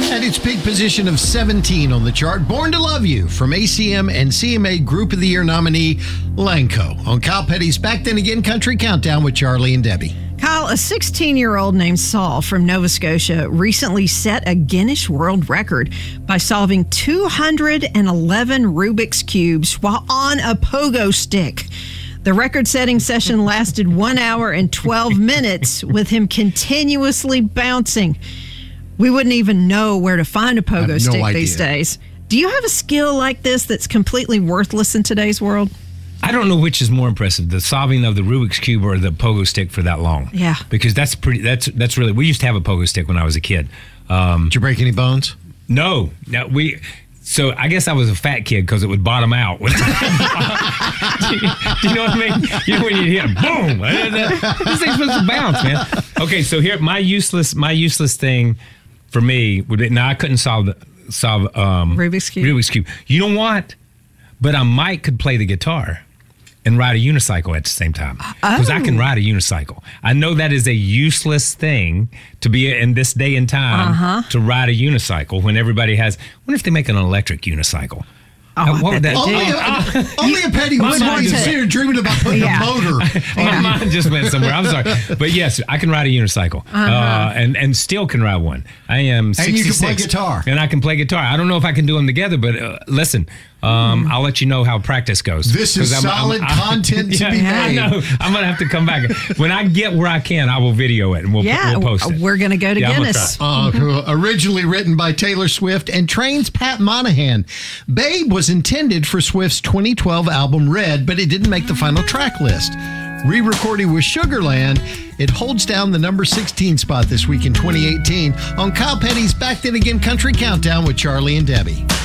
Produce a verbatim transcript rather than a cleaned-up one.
At its peak position of seventeen on the chart, Born to Love You from A C M and C M A Group of the Year nominee Lanco on Kyle Petty's Back Then Again Country Countdown with Charlie and Debbie. Kyle, a sixteen-year-old named Saul from Nova Scotia recently set a Guinness World Record by solving two hundred eleven Rubik's Cubes while on a pogo stick. The record-setting session lasted one hour and twelve minutes with him continuously bouncing. We wouldn't even know where to find a pogo no stick idea. these days. Do you have a skill like this that's completely worthless in today's world? I don't know which is more impressive, the solving of the Rubik's Cube or the pogo stick for that long. Yeah. Because that's pretty, that's that's really, we used to have a pogo stick when I was a kid. Um, Did you break any bones? no, no, we, so I guess I was a fat kid because it would bottom out. do, you, do you know what I mean? You know when you hit, boom, this thing's supposed to bounce, man. Okay, so here, my useless, my useless thing for me would be, now I couldn't solve the, solve um, Rubik's Cube. Rubik's Cube. You know what? But I might could play the guitar and ride a unicycle at the same time. Because Oh. I can ride a unicycle. I know that is a useless thing to be in this day and time Uh-huh. to ride a unicycle when everybody has. I wonder if they make an electric unicycle. Oh, Uh, I what would bet that they Only, do. a, only a petty My would mind be just- sitting dreaming about putting Yeah. a motor. My mind just went somewhere. I'm sorry. But yes, I can ride a unicycle. Uh-huh. Uh, and, and still can ride one. I am And you can sixty-six. play guitar. And I can play guitar. I don't know if I can do them together, but uh, listen, um, I'll let you know how practice goes. This is 'Cause I'm- I'm- solid I'm- content to yeah, be I made. know. I'm going to have to come back. When I get where I can, I will video it and we'll, Yeah, we'll post it. we're going to go to Yeah, I'm gonna Guinness. try. Uh, originally written by Taylor Swift and trains Pat Monahan. Babe was intended for Swift's twenty twelve album Red, but it didn't make the final track list. Re-recording with Sugarland, it holds down the number sixteen spot this week in twenty eighteen on Kyle Petty's Back Then Again Country Countdown with Charlie and Debbie.